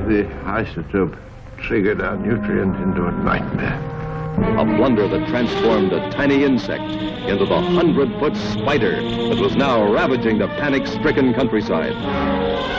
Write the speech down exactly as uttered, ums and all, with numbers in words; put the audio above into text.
the isotope triggered our nutrient into a nightmare. A blunder that transformed a tiny insect into the hundred-foot spider that was now ravaging the panic-stricken countryside.